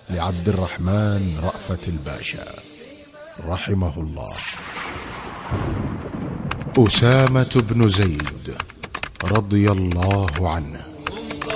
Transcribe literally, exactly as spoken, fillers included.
لعبد الرحمن رأفت الباشا رحمه الله. أسامة بن زيد رضي الله عنه.